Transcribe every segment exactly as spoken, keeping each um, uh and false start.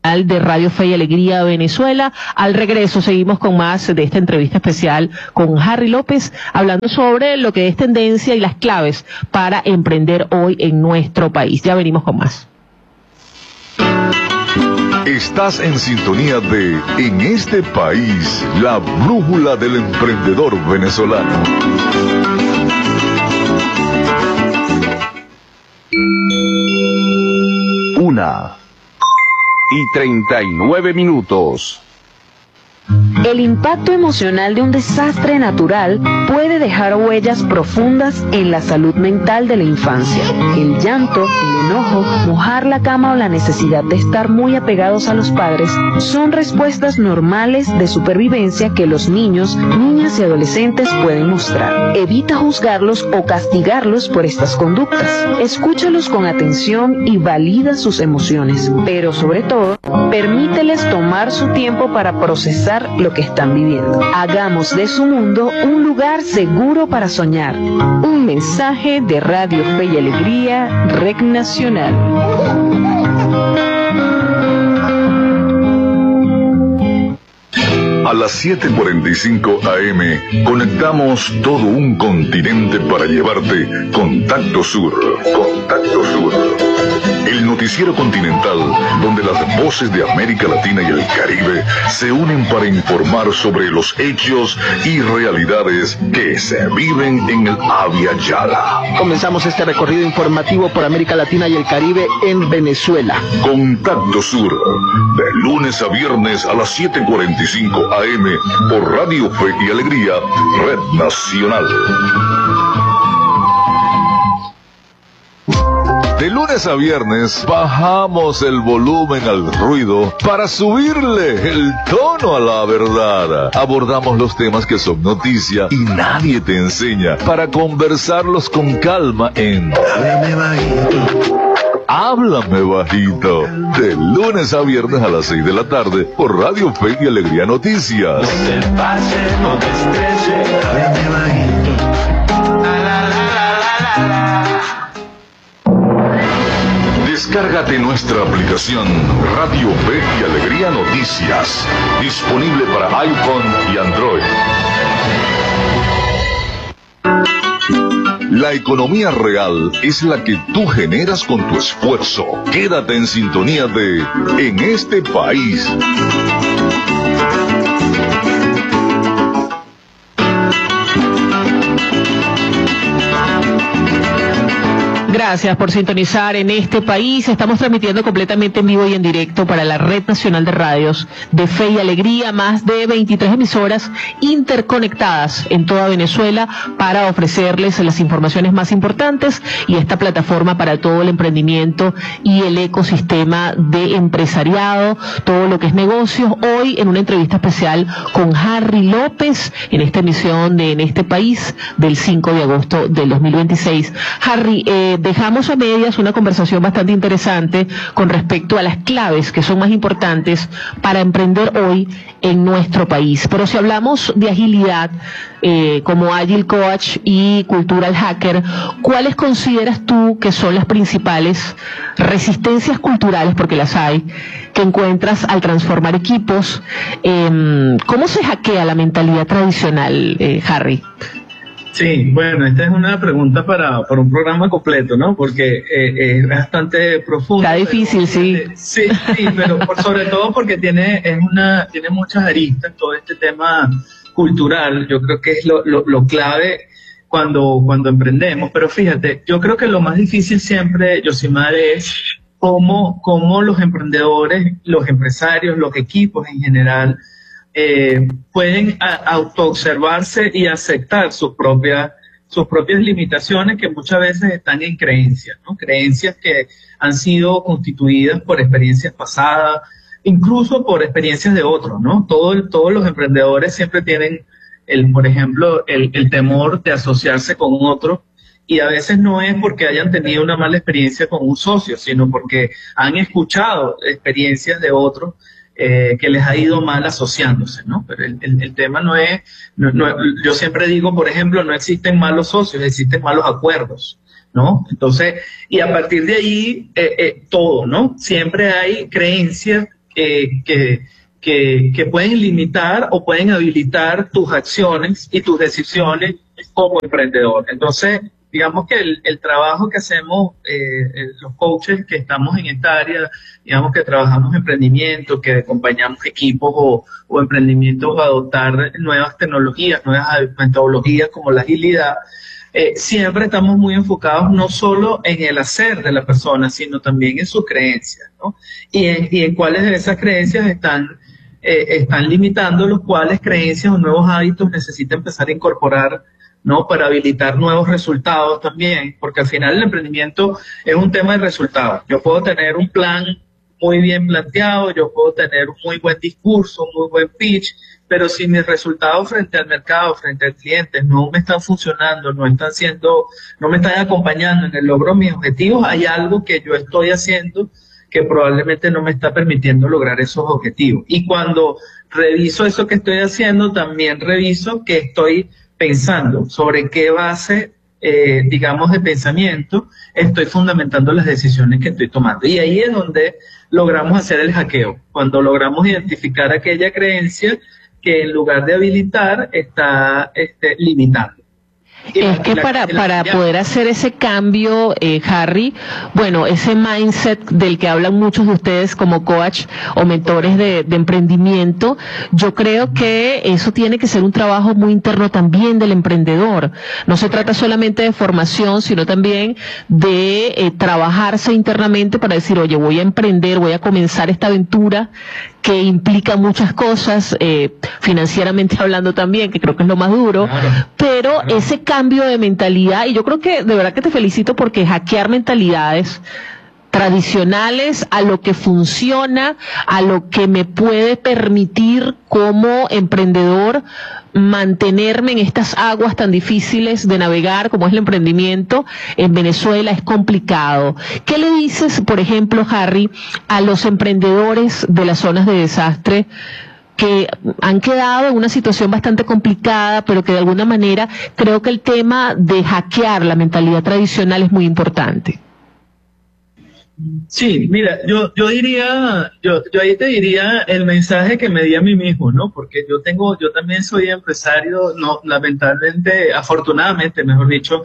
de Radio Fe y Alegría Venezuela. Al regreso seguimos con más de esta entrevista especial con Harry López, hablando sobre lo que es tendencia y las claves para emprender hoy en nuestro país. Ya venimos con más. Estás en sintonía de En este país, la brújula del emprendedor venezolano. Una y treinta y nueve minutos. El impacto emocional de un desastre natural puede dejar huellas profundas en la salud mental de la infancia. El llanto, el enojo, mojar la cama o la necesidad de estar muy apegados a los padres son respuestas normales de supervivencia que los niños, niñas y adolescentes pueden mostrar. Evita juzgarlos o castigarlos por estas conductas. Escúchalos con atención y valida sus emociones, pero sobre todo, permíteles tomar su tiempo para procesar lo que están viviendo. Hagamos de su mundo un lugar seguro para soñar. Un mensaje de Radio Fe y Alegría, Red Nacional. A las siete cuarenta y cinco A M conectamos todo un continente para llevarte Contacto Sur. Contacto Sur. El noticiero continental donde las voces de América Latina y el Caribe se unen para informar sobre los hechos y realidades que se viven en el Abya Yala. Comenzamos este recorrido informativo por América Latina y el Caribe en Venezuela. Contacto Sur, de lunes a viernes a las siete cuarenta y cinco A M por Radio Fe y Alegría, Red Nacional. De lunes a viernes bajamos el volumen al ruido para subirle el tono a la verdad. Abordamos los temas que son noticia y nadie te enseña para conversarlos con calma en Háblame Bajito. Háblame Bajito. De lunes a viernes a las seis de la tarde por Radio Fe y Alegría Noticias. No te pase, no te estreses. Háblame Bajito. La, la, la, la, la, la. Descárgate nuestra aplicación Radio Fe y Alegría Noticias, disponible para iPhone y Android. La economía real es la que tú generas con tu esfuerzo. Quédate en sintonía de En este país. Gracias por sintonizar En este país. Estamos transmitiendo completamente en vivo y en directo para la Red Nacional de Radios de Fe y Alegría, más de veintitrés emisoras interconectadas en toda Venezuela para ofrecerles las informaciones más importantes y esta plataforma para todo el emprendimiento y el ecosistema de empresariado, todo lo que es negocios. Hoy en una entrevista especial con Harry López en esta emisión de En este país del cinco de agosto del dos mil veintiséis. Harry, eh, dejamos a medias una conversación bastante interesante con respecto a las claves que son más importantes para emprender hoy en nuestro país. Pero si hablamos de agilidad, eh, como Agile Coach y Cultural Hacker, ¿cuáles consideras tú que son las principales resistencias culturales, porque las hay, que encuentras al transformar equipos? Eh, ¿Cómo se hackea la mentalidad tradicional, eh, Harry? Sí, bueno, esta es una pregunta para, para un programa completo, ¿no? Porque eh, es bastante profunda. Está difícil, pero, sí. Sí, sí, pero por, sobre todo porque tiene es una tiene muchas aristas, todo este tema cultural. Yo creo que es lo, lo, lo clave cuando, cuando emprendemos. Pero fíjate, yo creo que lo más difícil siempre, Yosimar, es cómo, cómo los emprendedores, los empresarios, los equipos en general, Eh, pueden autoobservarse y aceptar sus propias sus propias limitaciones, que muchas veces están en creencias, ¿no? Creencias que han sido constituidas por experiencias pasadas, incluso por experiencias de otros, ¿no? Todo el, todos los emprendedores siempre tienen, el, por ejemplo, el, el temor de asociarse con otro, y a veces no es porque hayan tenido una mala experiencia con un socio, sino porque han escuchado experiencias de otros Eh, que les ha ido mal asociándose, ¿no? Pero el, el, el tema no es, no, no, yo siempre digo, por ejemplo, no existen malos socios, existen malos acuerdos, ¿no? Entonces, y a partir de ahí, eh, eh, todo, ¿no? Siempre hay creencias eh, que, que, que pueden limitar o pueden habilitar tus acciones y tus decisiones como emprendedor. Entonces, digamos que el, el trabajo que hacemos, eh, los coaches que estamos en esta área, digamos que trabajamos emprendimiento, que acompañamos equipos o, o emprendimientos a adoptar nuevas tecnologías, nuevas metodologías como la agilidad, eh, siempre estamos muy enfocados no solo en el hacer de la persona, sino también en sus creencias, ¿no? Y en, y en cuáles de esas creencias están, eh, están limitando, los cuales creencias o nuevos hábitos necesita empezar a incorporar, ¿no? Para habilitar nuevos resultados también, porque al final el emprendimiento es un tema de resultados. Yo puedo tener un plan muy bien planteado, yo puedo tener un muy buen discurso, un muy buen pitch, pero si mis resultados frente al mercado, frente al cliente, no me están funcionando, no están siendo, no me están acompañando en el logro de mis objetivos, hay algo que yo estoy haciendo que probablemente no me está permitiendo lograr esos objetivos. Y cuando reviso eso que estoy haciendo, también reviso que estoy pensando sobre qué base, eh, digamos, de pensamiento estoy fundamentando las decisiones que estoy tomando. Y ahí es donde logramos hacer el hackeo, cuando logramos identificar aquella creencia que en lugar de habilitar está este, limitando. Es que para, para poder hacer ese cambio, eh, Harry, bueno, ese mindset del que hablan muchos de ustedes como coach o mentores de, de emprendimiento, yo creo que eso tiene que ser un trabajo muy interno también del emprendedor. No se trata solamente de formación, sino también de eh, trabajarse internamente para decir, oye, voy a emprender, voy a comenzar esta aventura que implica muchas cosas, eh, financieramente hablando también, que creo que es lo más duro, claro, pero claro, ese cambio de mentalidad, y yo creo que de verdad que te felicito porque hackear mentalidades tradicionales a lo que funciona, a lo que me puede permitir como emprendedor mantenerme en estas aguas tan difíciles de navegar como es el emprendimiento en Venezuela es complicado. ¿Qué le dices, por ejemplo, Harry, a los emprendedores de las zonas de desastre que han quedado en una situación bastante complicada, pero que de alguna manera creo que el tema de hackear la mentalidad tradicional es muy importante? Sí, mira, yo yo diría, yo yo ahí te diría el mensaje que me di a mí mismo, ¿no? Porque yo tengo, yo también soy empresario, no, lamentablemente, afortunadamente, mejor dicho,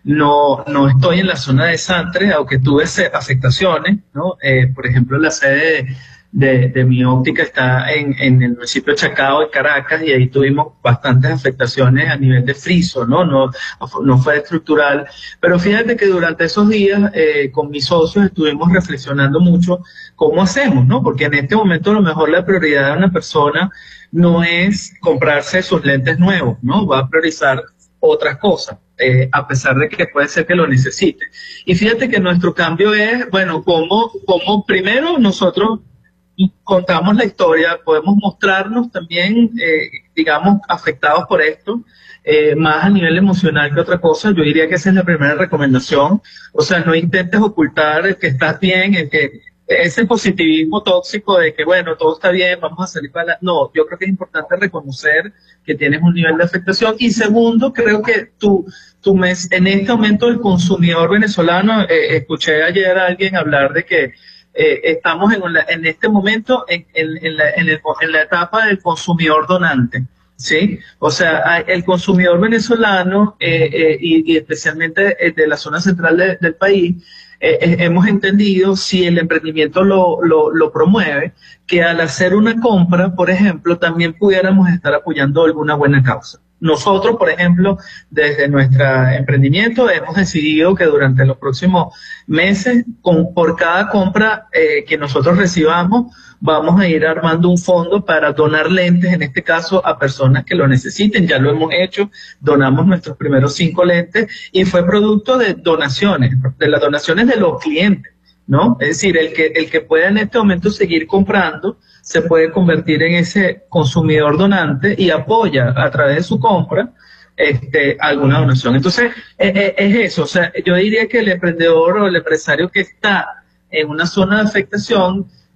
no no estoy en la zona de desastre, aunque tuve afectaciones, ¿no? Eh, por ejemplo, la sede de, de mi óptica está en, en el municipio de Chacao, en Caracas, y ahí tuvimos bastantes afectaciones a nivel de friso, ¿no? No, no fue estructural. Pero fíjate que durante esos días, eh, con mis socios estuvimos reflexionando mucho cómo hacemos, ¿no? Porque en este momento a lo mejor la prioridad de una persona no es comprarse sus lentes nuevos, ¿no? Va a priorizar otras cosas, eh, a pesar de que puede ser que lo necesite. Y fíjate que nuestro cambio es, bueno, cómo, cómo primero nosotros contamos la historia, podemos mostrarnos también, eh, digamos, afectados por esto, eh, más a nivel emocional que otra cosa. Yo diría que esa es la primera recomendación. O sea, no intentes ocultar el que estás bien, el que ese positivismo tóxico de que, bueno, todo está bien, vamos a salir para la... No, yo creo que es importante reconocer que tienes un nivel de afectación. Y segundo, creo que tú, tú mes, en este momento el consumidor venezolano, eh, escuché ayer a alguien hablar de que Eh, estamos en, la, en este momento en, en, en, la, en, el, en la etapa del consumidor donante, ¿sí? O sea, el consumidor venezolano eh, eh, y, y especialmente de la zona central de, del país, eh, eh, hemos entendido, si el emprendimiento lo, lo, lo promueve, que al hacer una compra, por ejemplo, también pudiéramos estar apoyando alguna buena causa. Nosotros, por ejemplo, desde nuestro emprendimiento hemos decidido que durante los próximos meses, con, por cada compra eh, que nosotros recibamos, vamos a ir armando un fondo para donar lentes, en este caso, a personas que lo necesiten. Ya lo hemos hecho, donamos nuestros primeros cinco lentes y fue producto de donaciones, de las donaciones de los clientes, ¿no? Es decir, el que, el que pueda en este momento seguir comprando se puede convertir en ese consumidor donante y apoya a través de su compra este, alguna donación. Entonces, es, es eso. O sea, yo diría que el emprendedor o el empresario que está en una zona de afectación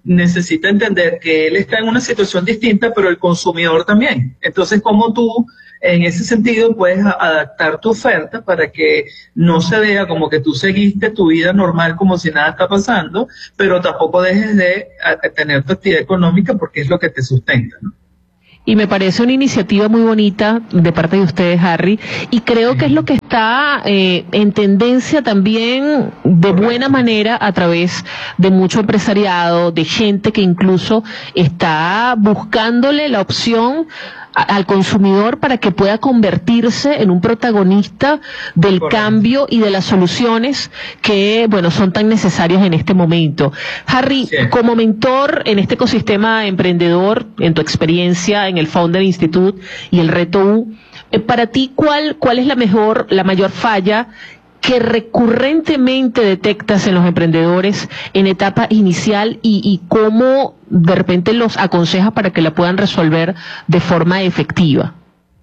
necesita entender que él está en una situación distinta, pero el consumidor también. Entonces, ¿cómo tú, en ese sentido, puedes adaptar tu oferta para que no se vea como que tú seguiste tu vida normal como si nada está pasando, pero tampoco dejes de tener tu actividad económica porque es lo que te sustenta, ¿no? Y me parece una iniciativa muy bonita de parte de ustedes, Harry, y creo que es lo que está eh, en tendencia también de buena manera a través de mucho empresariado, de gente que incluso está buscándole la opción al consumidor para que pueda convertirse en un protagonista del Correcto. Cambio y de las soluciones que, bueno, son tan necesarias en este momento. Harry, sí. Como mentor en este ecosistema emprendedor, en tu experiencia en el Founder Institute y el Reto U, para ti, ¿cuál, cuál es la mejor, la mayor falla que recurrentemente detectas en los emprendedores en etapa inicial y, y cómo de repente los aconsejas para que la puedan resolver de forma efectiva?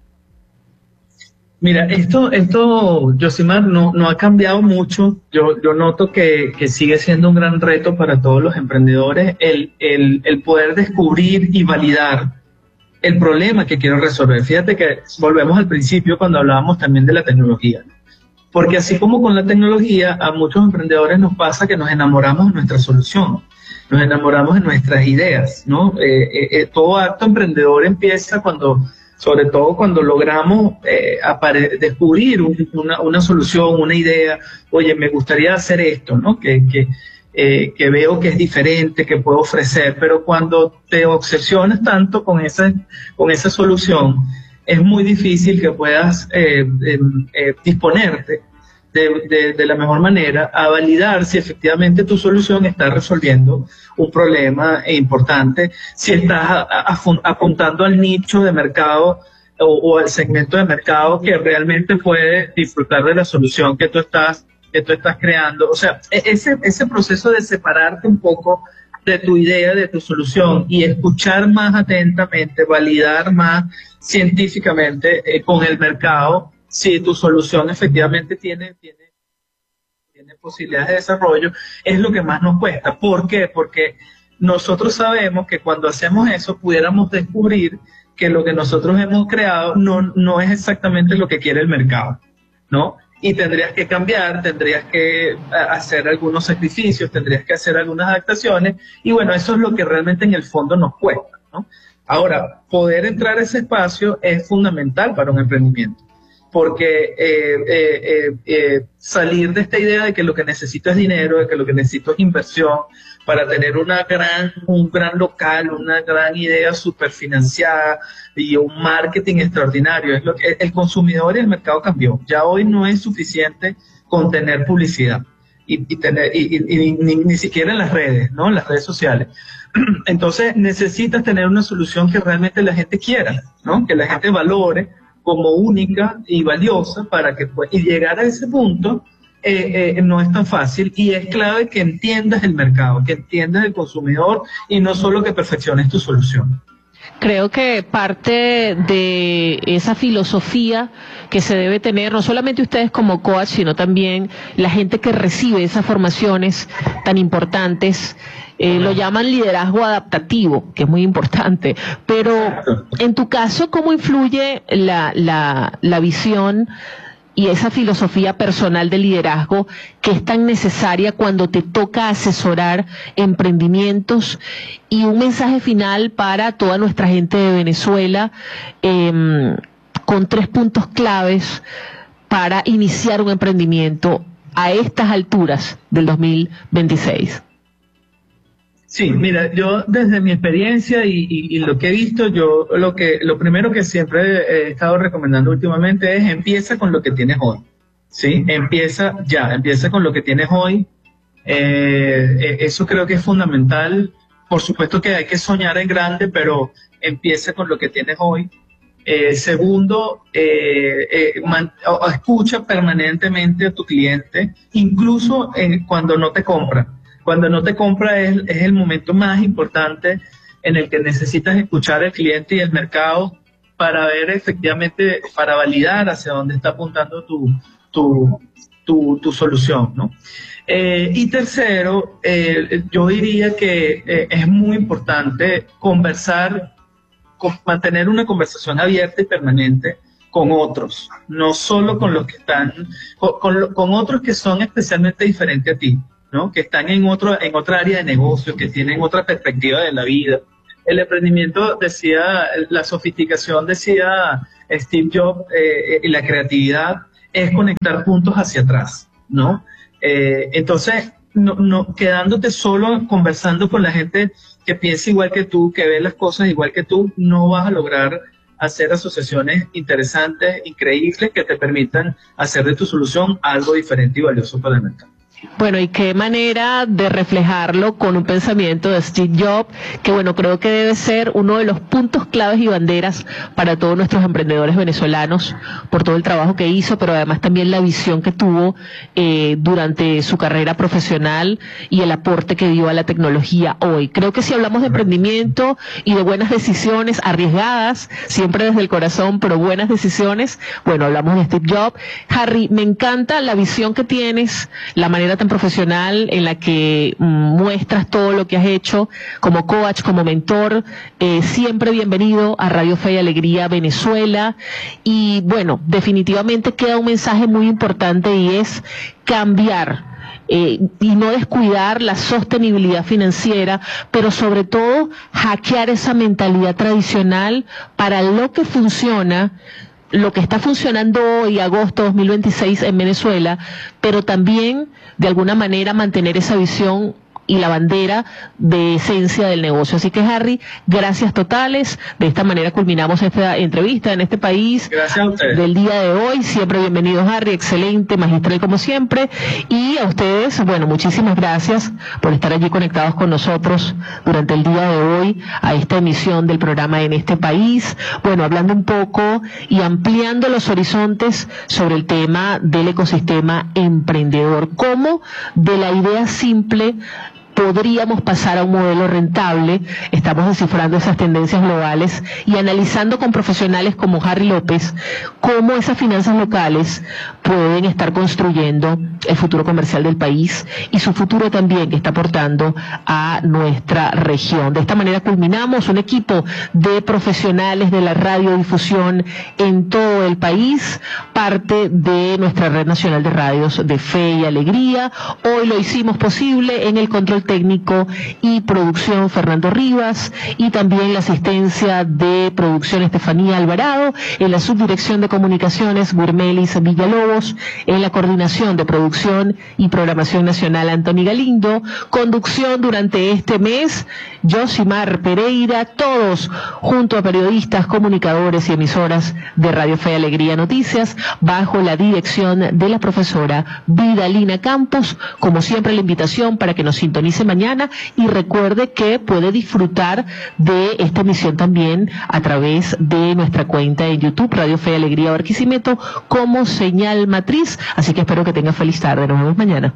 Mira, esto, esto, Yosimar, no, no ha cambiado mucho. Yo, yo noto que, que sigue siendo un gran reto para todos los emprendedores el, el, el poder descubrir y validar el problema que quiero resolver. Fíjate que volvemos al principio cuando hablábamos también de la tecnología. Porque así como con la tecnología, a muchos emprendedores nos pasa que nos enamoramos de nuestra solución, nos enamoramos de nuestras ideas, ¿no? Eh, eh, eh, todo acto emprendedor empieza cuando, sobre todo cuando logramos eh, descubrir un, una, una solución, una idea. Oye, me gustaría hacer esto, ¿no? Que, que, eh, que veo que es diferente, que puedo ofrecer, pero cuando te obsesionas tanto con esa, con esa solución, es muy difícil que puedas eh, eh, eh, disponerte de, de, de la mejor manera a validar si efectivamente tu solución está resolviendo un problema importante, si estás a, a, apuntando al nicho de mercado o, o al segmento de mercado que realmente puede disfrutar de la solución que tú estás, que tú estás creando. O sea, ese, ese proceso de separarte un poco de tu idea, de tu solución y escuchar más atentamente, validar más científicamente eh, con el mercado si tu solución efectivamente tiene, tiene, tiene posibilidades de desarrollo, es lo que más nos cuesta. ¿Por qué? Porque nosotros sabemos que cuando hacemos eso pudiéramos descubrir que lo que nosotros hemos creado no, no es exactamente lo que quiere el mercado, ¿no? Y tendrías que cambiar, tendrías que hacer algunos sacrificios, tendrías que hacer algunas adaptaciones, y bueno, eso es lo que realmente en el fondo nos cuesta, ¿no? Ahora, poder entrar a ese espacio es fundamental para un emprendimiento, porque eh, eh, eh, eh, salir de esta idea de que lo que necesito es dinero, de que lo que necesito es inversión, para tener una gran, un gran local, una gran idea superfinanciada y un marketing extraordinario. Es lo que el consumidor y el mercado cambió. Ya hoy no es suficiente con tener publicidad y, y, tener, y, y, y ni, ni siquiera en las redes, ¿no? En las redes sociales. Entonces necesitas tener una solución que realmente la gente quiera, ¿no? Que la gente valore como única y valiosa para que pueda, y llegar a ese punto. Eh, eh, no es tan fácil y es clave que entiendas el mercado, que entiendas el consumidor y no solo que perfecciones tu solución. Creo que parte de esa filosofía que se debe tener, no solamente ustedes como coach, sino también la gente que recibe esas formaciones tan importantes, eh, lo llaman liderazgo adaptativo, que es muy importante. Pero en tu caso, ¿cómo influye la, la, la visión y esa filosofía personal de liderazgo que es tan necesaria cuando te toca asesorar emprendimientos? Y un mensaje final para toda nuestra gente de Venezuela, eh, con tres puntos claves para iniciar un emprendimiento a estas alturas del dos mil veintiséis. Sí, mira, yo desde mi experiencia y, y, y lo que he visto, yo lo que lo primero que siempre he estado recomendando últimamente es empieza con lo que tienes hoy, ¿sí? Empieza ya, empieza con lo que tienes hoy. Eh, eso creo que es fundamental. Por supuesto que hay que soñar en grande, pero empieza con lo que tienes hoy. Eh, segundo, eh, eh, man, o, escucha permanentemente a tu cliente, incluso en, cuando no te compra. Cuando no te compra es, es el momento más importante en el que necesitas escuchar al cliente y el mercado para ver efectivamente, para validar hacia dónde está apuntando tu, tu, tu, tu solución, ¿no? Eh, y tercero, eh, yo diría que eh, es muy importante conversar, con, mantener una conversación abierta y permanente con otros, no solo con los que están, con, con, con otros que son especialmente diferentes a ti, ¿no? Que están en otro, en otra área de negocio, que tienen otra perspectiva de la vida. El emprendimiento, decía, la sofisticación, decía Steve Jobs, eh, y la creatividad es conectar puntos hacia atrás, ¿no? Eh, entonces, no, no, quedándote solo conversando con la gente que piensa igual que tú, que ve las cosas igual que tú, no vas a lograr hacer asociaciones interesantes, increíbles, que te permitan hacer de tu solución algo diferente y valioso para el mercado. Bueno, y qué manera de reflejarlo con un pensamiento de Steve Jobs, que bueno, creo que debe ser uno de los puntos claves y banderas para todos nuestros emprendedores venezolanos, por todo el trabajo que hizo, pero además también la visión que tuvo eh, durante su carrera profesional y el aporte que dio a la tecnología hoy. Creo que si hablamos de emprendimiento y de buenas decisiones, arriesgadas, siempre desde el corazón, pero buenas decisiones, bueno, hablamos de Steve Jobs. Harry, me encanta la visión que tienes, la manera tan profesional en la que mm, muestras todo lo que has hecho como coach, como mentor. Eh, siempre bienvenido a Radio Fe y Alegría Venezuela. Y bueno, definitivamente queda un mensaje muy importante y es cambiar eh, y no descuidar la sostenibilidad financiera, pero sobre todo hackear esa mentalidad tradicional para lo que funciona, lo que está funcionando hoy, agosto dos mil veintiséis en Venezuela, pero también de alguna manera mantener esa visión y la bandera de esencia del negocio. Así que, Harry, gracias totales. De esta manera culminamos esta entrevista en este país. Gracias a ustedes. Del día de hoy. Siempre bienvenido, Harry, excelente, magistral como siempre. Y a ustedes, bueno, muchísimas gracias por estar allí conectados con nosotros durante el día de hoy a esta emisión del programa En este País. Bueno, hablando un poco y ampliando los horizontes sobre el tema del ecosistema emprendedor. Cómo de la idea simple podríamos pasar a un modelo rentable. Estamos descifrando esas tendencias globales y analizando con profesionales como Harry López cómo esas finanzas locales pueden estar construyendo el futuro comercial del país y su futuro también que está aportando a nuestra región. De esta manera culminamos un equipo de profesionales de la radiodifusión en todo el país, parte de nuestra red nacional de radios de Fe y Alegría. Hoy lo hicimos posible en el control técnico y producción Fernando Rivas, y también la asistencia de producción Estefanía Alvarado, en la subdirección de comunicaciones Gurmelis Villalobos, en la coordinación de producción y programación nacional Anthony Galindo, conducción durante este mes Josimar Pereira, todos junto a periodistas, comunicadores y emisoras de Radio Fe y Alegría Noticias, bajo la dirección de la profesora Vidalina Campos. Como siempre, la invitación para que nos sintonice mañana y recuerde que puede disfrutar de esta emisión también a través de nuestra cuenta en YouTube, Radio Fe y Alegría Barquisimeto, como señal matriz. Así que espero que tenga feliz tarde. Nos vemos mañana.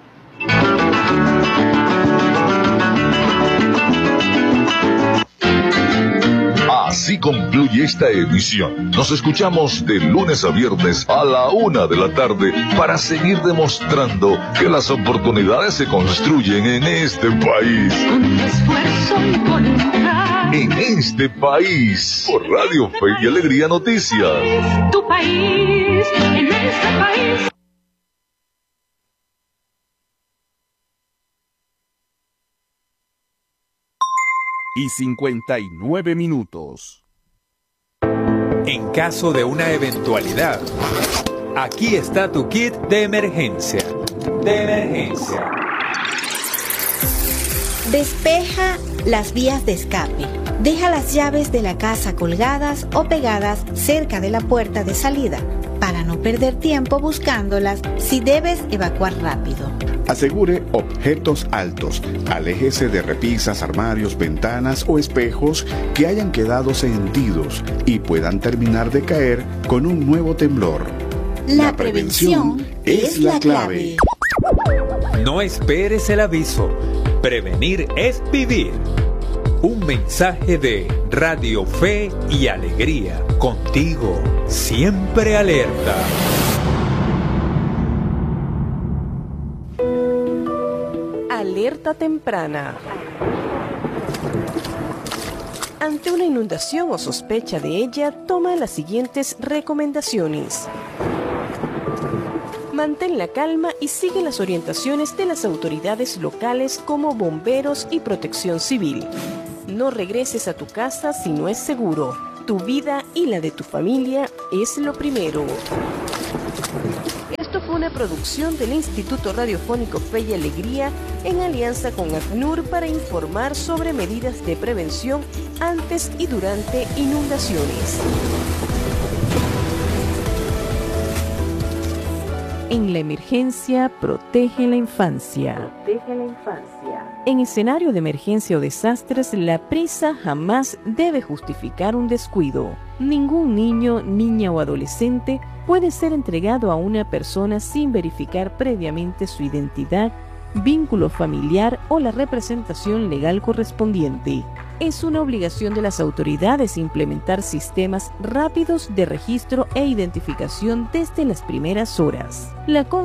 Así concluye esta emisión. Nos escuchamos de lunes a viernes a la una de la tarde para seguir demostrando que las oportunidades se construyen en este país. Con esfuerzo y voluntad. En este país, por Radio Fe y Alegría Noticias. Tu país, en este país. Y cincuenta y nueve minutos. En caso de una eventualidad, aquí está tu kit de emergencia. De emergencia. Despeja las vías de escape. Deja las llaves de la casa colgadas o pegadas cerca de la puerta de salida para no perder tiempo buscándolas si debes evacuar rápido. Asegure objetos altos. Aléjese de repisas, armarios, ventanas o espejos que hayan quedado sentidos y puedan terminar de caer con un nuevo temblor. La prevención es la clave. No esperes el aviso. Prevenir es vivir. Un mensaje de Radio Fe y Alegría. Contigo, siempre alerta. alerta temprana. Ante una inundación o sospecha de ella, toma las siguientes recomendaciones. Mantén la calma y sigue las orientaciones de las autoridades locales como bomberos y protección civil. No regreses a tu casa si no es seguro. Tu vida y la de tu familia es lo primero. Esto fue una producción del Instituto Radiofónico Fe y Alegría en alianza con ACNUR para informar sobre medidas de prevención antes y durante inundaciones. En la emergencia, protege la infancia. Protege la infancia. En escenario de emergencia o desastres, la prisa jamás debe justificar un descuido. Ningún niño, niña o adolescente puede ser entregado a una persona sin verificar previamente su identidad, vínculo familiar o la representación legal correspondiente. Es una obligación de las autoridades implementar sistemas rápidos de registro e identificación desde las primeras horas. La